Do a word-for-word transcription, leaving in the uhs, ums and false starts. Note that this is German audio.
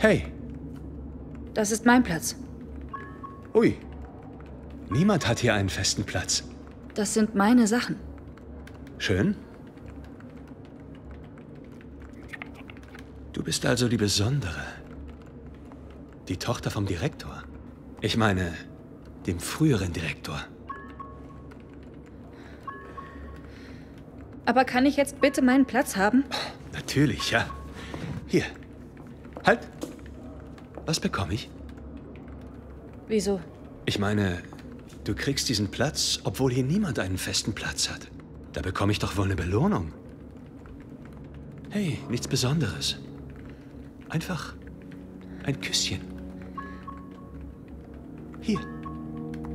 Hey. Das ist mein Platz. Ui. Niemand hat hier einen festen Platz. Das sind meine Sachen. Schön. Du bist also die Besondere. Die Tochter vom Direktor. Ich meine, dem früheren Direktor. Aber kann ich jetzt bitte meinen Platz haben? Natürlich, ja. Hier. Halt. Was bekomme ich? Wieso? Ich meine, du kriegst diesen Platz, obwohl hier niemand einen festen Platz hat. Da bekomme ich doch wohl eine Belohnung. Hey, nichts Besonderes. Einfach ein Küsschen. Hier.